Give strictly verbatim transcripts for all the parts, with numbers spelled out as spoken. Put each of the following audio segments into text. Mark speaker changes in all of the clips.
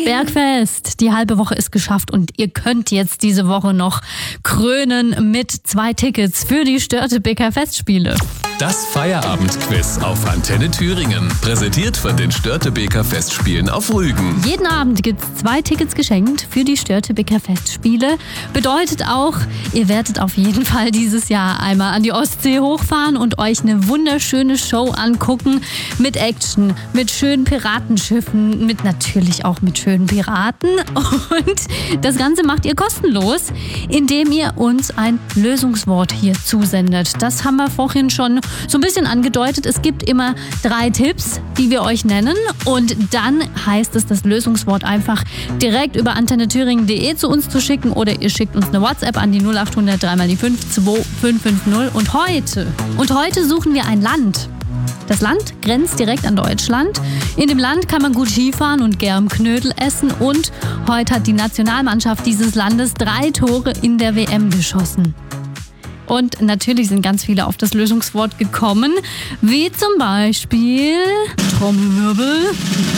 Speaker 1: Bergfest. Die halbe Woche ist geschafft und ihr könnt jetzt diese Woche noch krönen mit zwei Tickets für die Störtebeker Festspiele.
Speaker 2: Das Feierabendquiz auf Antenne Thüringen. Präsentiert von den Störtebeker Festspielen auf Rügen.
Speaker 1: Jeden Abend gibt es zwei Tickets geschenkt für die Störtebeker Festspiele. Bedeutet auch, ihr werdet auf jeden Fall dieses Jahr einmal an die Ostsee hochfahren und euch eine wunderschöne Show angucken. Mit Action, mit schönen Piratenschiffen, mit natürlich auch mit schönen Piraten. Und das Ganze macht ihr kostenlos, indem ihr uns ein Lösungswort hier zusendet. Das haben wir vorhin schon so ein bisschen angedeutet. Es gibt immer drei Tipps, die wir euch nennen. Und dann heißt es, das Lösungswort einfach direkt über antenne thüringen punkt de zu uns zu schicken oder ihr schickt uns eine WhatsApp an die null acht hundert drei mal die fünf zwei fünf fünf null. Und heute, und heute suchen wir ein Land. Das Land grenzt direkt an Deutschland. In dem Land kann man gut Skifahren und Germknödel essen. Und heute hat die Nationalmannschaft dieses Landes drei Tore in der W M geschossen. Und natürlich sind ganz viele auf das Lösungswort gekommen, wie zum Beispiel Trommelwirbel.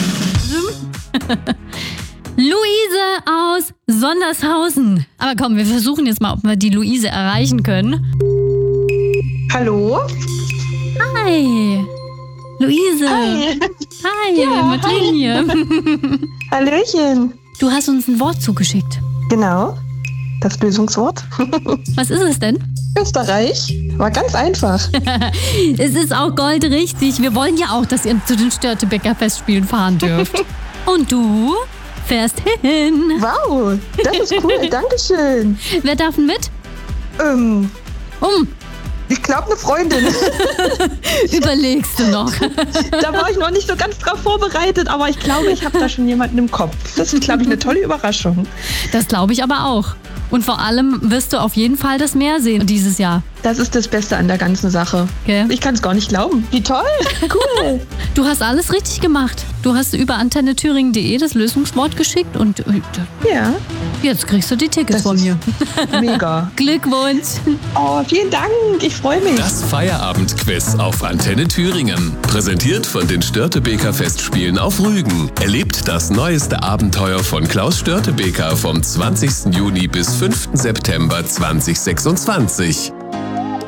Speaker 1: Luise aus Sondershausen. Aber komm, wir versuchen jetzt mal, ob wir die Luise erreichen können.
Speaker 3: Hallo?
Speaker 1: Hi. Luise.
Speaker 3: Hi.
Speaker 1: Hi,
Speaker 3: Ja,
Speaker 1: Madeleine hier.
Speaker 3: Hallöchen.
Speaker 1: Du hast uns ein Wort zugeschickt.
Speaker 3: Genau, das Lösungswort.
Speaker 1: Was ist es denn?
Speaker 3: Österreich. War ganz einfach.
Speaker 1: Es ist auch goldrichtig. Wir wollen ja auch, dass ihr zu den Störtebeker Festspielen fahren dürft. Und du fährst hin.
Speaker 3: Wow, das ist cool. Dankeschön.
Speaker 1: Wer darf denn mit?
Speaker 3: Ähm,
Speaker 1: Um.
Speaker 3: ich glaube, eine Freundin.
Speaker 1: Überlegst du noch.
Speaker 3: Da war ich noch nicht so ganz drauf vorbereitet, aber ich glaube, ich habe da schon jemanden im Kopf. Das ist, glaube ich, eine tolle Überraschung.
Speaker 1: Das glaube ich aber auch. Und vor allem wirst du auf jeden Fall das Meer sehen dieses Jahr.
Speaker 3: Das ist das Beste an der ganzen Sache.
Speaker 1: Okay.
Speaker 3: Ich kann es gar nicht glauben. Wie toll. Cool.
Speaker 1: Du hast alles richtig gemacht. Du hast über antenne thüringen punkt de das Lösungswort geschickt und
Speaker 3: Ja,
Speaker 1: jetzt kriegst du die Tickets
Speaker 3: das
Speaker 1: von
Speaker 3: ist
Speaker 1: mir.
Speaker 3: mega.
Speaker 1: Glückwunsch.
Speaker 3: Oh, vielen Dank. Ich freue mich.
Speaker 2: Das Feierabendquiz auf Antenne Thüringen. Präsentiert von den Störtebeker Festspielen auf Rügen. Erlebt das neueste Abenteuer von Klaus Störtebeker vom zwanzigsten Juni bis fünften September zweitausendsechsundzwanzig.